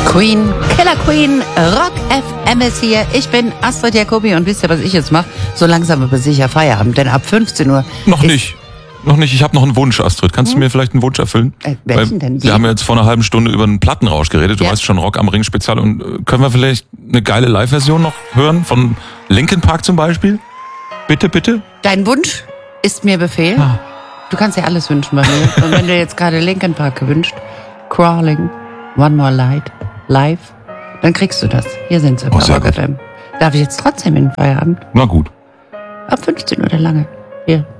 Queen, Killer Queen, Rock FM ist hier. Ich bin Astrid Jacobi und wisst ihr, was ich jetzt mache? So langsam aber sicher Feierabend, denn ab 15 Uhr... Noch nicht. Ich habe noch einen Wunsch, Astrid. Kannst du mir vielleicht einen Wunsch erfüllen? Welchen denn? Wir haben ja jetzt vor einer halben Stunde über einen Plattenrausch geredet. Du weißt schon, Rock am Ring Spezial. Und können wir vielleicht eine geile Live-Version noch hören? Von Linkin Park zum Beispiel? Bitte, bitte? Dein Wunsch ist mir Befehl. Du kannst ja alles wünschen bei mir. Und wenn du jetzt gerade Linkin Park gewünscht, Crawling, One More Light, live, dann kriegst du das. Hier sind sie bei Rock FM. Darf ich jetzt trotzdem in den Feierabend? Na gut. Ab 15 Uhr der lange. Hier.